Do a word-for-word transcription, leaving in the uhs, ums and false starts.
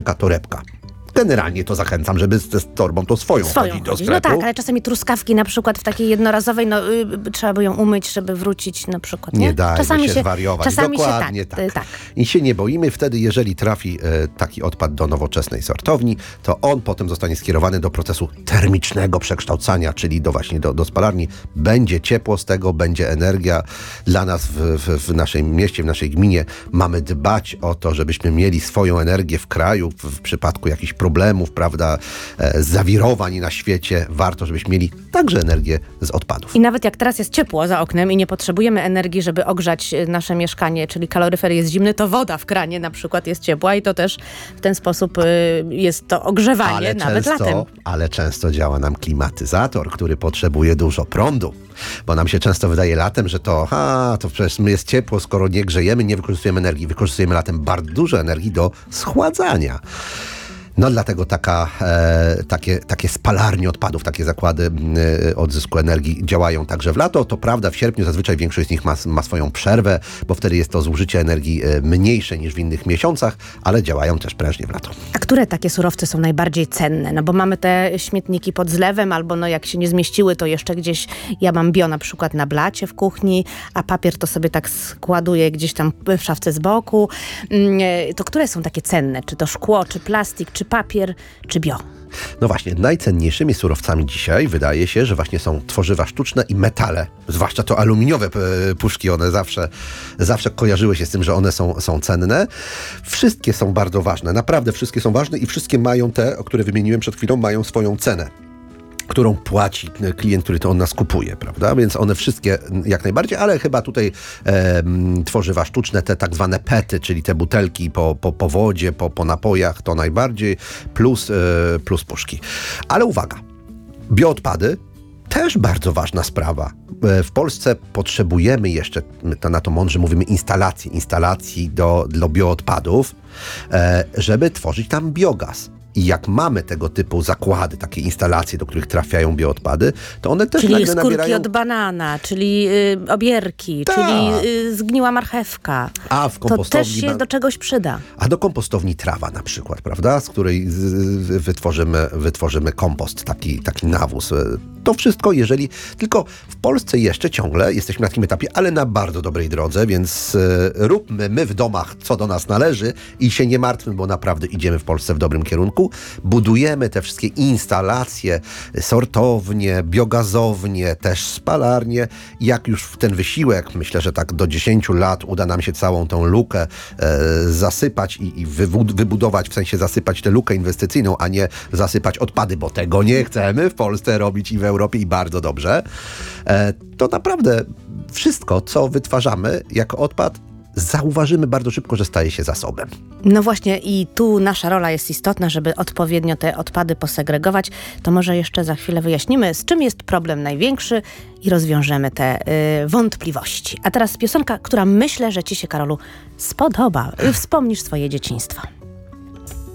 torebka. Generalnie to zachęcam, żeby z, z torbą to swoją, Swoją chodzić do chodzić. sklepu. No tak, ale czasami truskawki na przykład w takiej jednorazowej, no y, trzeba by ją umyć, żeby wrócić na przykład. Nie, Nie dajmy czasami się zwariować. Czasami Dokładnie się tak, tak. y, tak. I się nie boimy. Wtedy, jeżeli trafi e, taki odpad do nowoczesnej sortowni, to on potem zostanie skierowany do procesu termicznego przekształcania, czyli do właśnie do, do spalarni. Będzie ciepło z tego, będzie energia. Dla nas w, w, w naszym mieście, w naszej gminie mamy dbać o to, żebyśmy mieli swoją energię w kraju, w, w przypadku jakichś problemów, prawda, e, zawirowań na świecie. Warto, żebyśmy mieli także energię z odpadów. I nawet jak teraz jest ciepło za oknem i nie potrzebujemy energii, żeby ogrzać nasze mieszkanie, czyli kaloryfer jest zimny, to woda w kranie na przykład jest ciepła i to też w ten sposób y, jest to ogrzewanie ale nawet często, latem. Ale często działa nam klimatyzator, który potrzebuje dużo prądu. Bo nam się często wydaje latem, że to, a, to przecież jest ciepło, skoro nie grzejemy, nie wykorzystujemy energii. Wykorzystujemy latem bardzo dużo energii do schładzania. No dlatego taka, e, takie, takie spalarnie odpadów, takie zakłady e, odzysku energii działają także w lato. To prawda, w sierpniu zazwyczaj większość z nich ma, ma swoją przerwę, bo wtedy jest to zużycie energii e, mniejsze niż w innych miesiącach, ale działają też prężnie w lato. A które takie surowce są najbardziej cenne? No bo mamy te śmietniki pod zlewem, albo no jak się nie zmieściły, to jeszcze gdzieś, ja mam bio na przykład na blacie w kuchni, a papier to sobie tak składuję gdzieś tam w szafce z boku. To które są takie cenne? Czy to szkło, czy plastik, czy papier, czy bio? No właśnie, najcenniejszymi surowcami dzisiaj wydaje się, że właśnie są tworzywa sztuczne i metale. Zwłaszcza to aluminiowe e, puszki, one zawsze, zawsze kojarzyły się z tym, że one są, są cenne. Wszystkie są bardzo ważne, naprawdę wszystkie są ważne i wszystkie mają te, o które wymieniłem przed chwilą, mają swoją cenę, którą płaci klient, który to on nas kupuje, prawda? Więc one wszystkie jak najbardziej, ale chyba tutaj e, tworzywa sztuczne, te tak zwane pety, czyli te butelki po, po, po wodzie, po, po napojach, to najbardziej, plus, e, plus puszki. Ale uwaga, bioodpady też bardzo ważna sprawa. E, w Polsce potrzebujemy jeszcze, my to na to mądrze mówimy, instalacji, instalacji do, do bioodpadów, e, żeby tworzyć tam biogaz. I jak mamy tego typu zakłady, takie instalacje, do których trafiają bioodpady, to one też czyli nagle skórki nabierają... od banana, czyli y, obierki, Ta. czyli y, zgniła marchewka. A w To kompostowni... też się do czegoś przyda. A do kompostowni trawa na przykład, prawda? Z której z, z, wytworzymy, wytworzymy kompost, taki, taki nawóz. To wszystko, jeżeli... Tylko w Polsce jeszcze ciągle jesteśmy na takim etapie, ale na bardzo dobrej drodze, więc e, róbmy my w domach, co do nas należy i się nie martwmy, bo naprawdę idziemy w Polsce w dobrym kierunku. Budujemy te wszystkie instalacje, sortownie, biogazownie, też spalarnie. Jak już w ten wysiłek, myślę, że tak do dziesięciu lat uda nam się całą tą lukę e, zasypać i, i wybu- wybudować, w sensie zasypać tę lukę inwestycyjną, a nie zasypać odpady, bo tego nie chcemy w Polsce robić i w Europie i bardzo dobrze, e, to naprawdę wszystko, co wytwarzamy jako odpad, zauważymy bardzo szybko, że staje się zasobem. No właśnie i tu nasza rola jest istotna, żeby odpowiednio te odpady posegregować. To może jeszcze za chwilę wyjaśnimy, z czym jest problem największy i rozwiążemy te y, wątpliwości. A teraz piosenka, która myślę, że ci się, Karolu, spodoba. Wspomnisz swoje dzieciństwo.